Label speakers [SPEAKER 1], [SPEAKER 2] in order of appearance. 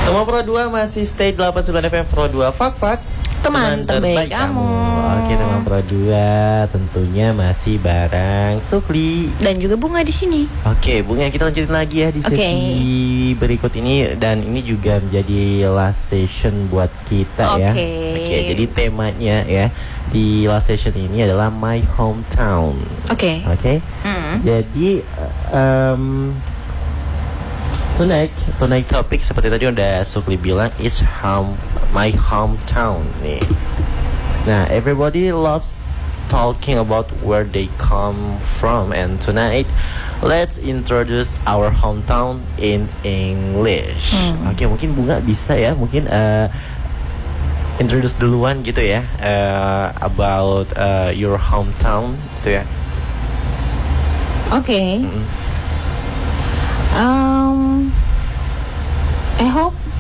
[SPEAKER 1] Teman Pro 2 masih stay 89 FM Pro 2. Fak
[SPEAKER 2] Teman terbaik kamu.
[SPEAKER 1] Oke, teman Pro 2 tentunya masih bareng Sukli
[SPEAKER 2] dan juga Bunga di sini.
[SPEAKER 1] Oke, Bunga, kita lanjutin lagi ya di sesi berikut ini. Dan ini juga menjadi last session buat kita ya. Oke, jadi temanya ya di last session ini adalah My Hometown. Oke. Jadi Tonight topik seperti tadi udah Sukli bilang is my hometown nih. Nah, everybody loves talking about where they come from, and tonight let's introduce our hometown in English. Oke, mungkin Bunga bisa ya, mungkin introduce duluan gitu ya, about your hometown gitu ya.
[SPEAKER 2] I hope